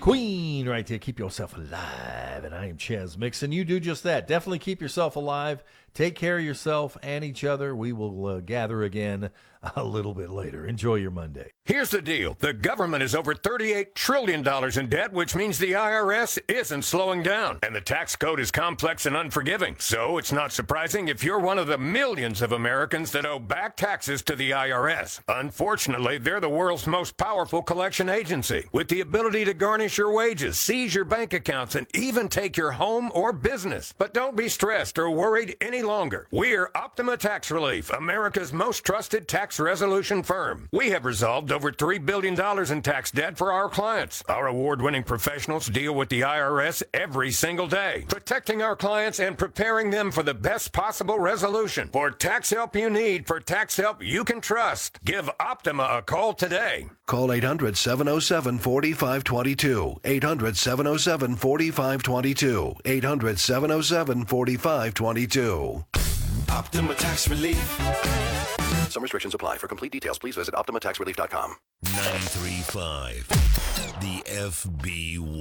Queen right there. Keep yourself alive. And I am Chaz Mixon. You do just that. Definitely keep yourself alive. Take care of yourself and each other. We will gather again a little bit later. Enjoy your Monday. Here's the deal. The government is over $38 trillion in debt, which means the IRS isn't slowing down. And the tax code is complex and unforgiving. So it's not surprising if you're one of the millions of Americans that owe back taxes to the IRS. Unfortunately, they're the world's most powerful collection agency, with the ability to garnish your wages, seize your bank accounts, and even take your home or business. But don't be stressed or worried any longer. We're Optima Tax Relief, America's most trusted tax resolution firm. We have resolved over $3 billion in tax debt for our clients. Our award-winning professionals deal with the IRS every single day, protecting our clients and preparing them for the best possible resolution. For tax help you need, for tax help you can trust, give Optima a call today. Call 800-707-4522. 800-707-4522. 800-707-4522. Optima Tax Relief. Some restrictions apply. For complete details, please visit OptimaTaxRelief.com. 93.5. The FB